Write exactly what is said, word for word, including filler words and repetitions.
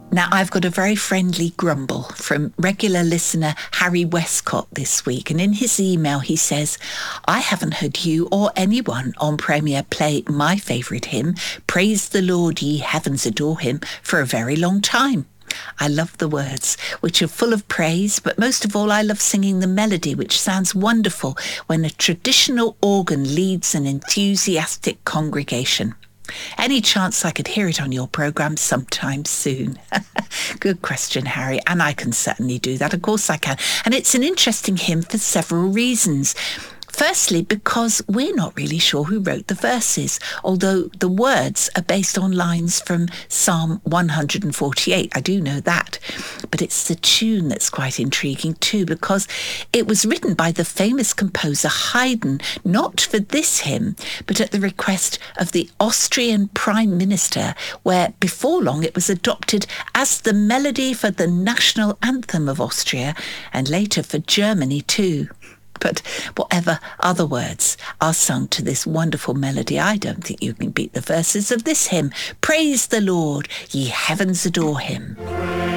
Now, I've got a very friendly grumble from regular listener Harry Westcott this week. And in his email, he says, I haven't heard you or anyone on Premier play my favourite hymn, Praise the Lord, ye heavens adore him, for a very long time. I love the words, which are full of praise, but most of all, I love singing the melody, which sounds wonderful when a traditional organ leads an enthusiastic congregation. Any chance I could hear it on your programme sometime soon? Good question, Harry, and I can certainly do that. Of course I can. And it's an interesting hymn for several reasons. Firstly, because we're not really sure who wrote the verses, although the words are based on lines from Psalm one hundred forty-eight. I do know that. But it's the tune that's quite intriguing too, because it was written by the famous composer Haydn, not for this hymn, but at the request of the Austrian Prime Minister, where before long it was adopted as the melody for the national anthem of Austria, and later for Germany too. But whatever other words are sung to this wonderful melody, I don't think you can beat the verses of this hymn. Praise the Lord, ye heavens adore him.